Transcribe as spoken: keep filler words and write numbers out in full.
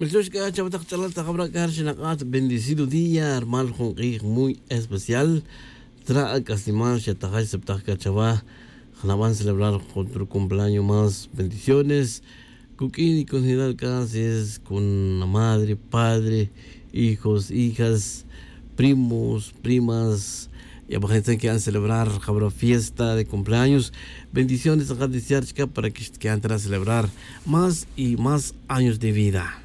Melchoshka, chabatak chalata, cabra karshinakat, bendecido día, hermano con muy especial. Tra Castimal, Shatajay, Septaja Chava, van a celebrar otro cumpleaños más. Bendiciones. Cuquín y con Hidal Cases, con la madre, padre, hijos, hijas, primos, primas. Y a gente que van a celebrar cabra fiesta de cumpleaños. Bendiciones a cada para que, que van a celebrar más y más años de vida.